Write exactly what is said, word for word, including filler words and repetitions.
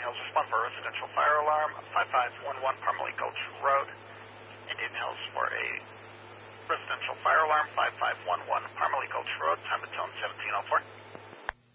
Hills, respond for a residential fire alarm, five five one one Parmalee Gulch Road. Indian Hills for a residential fire alarm, five five one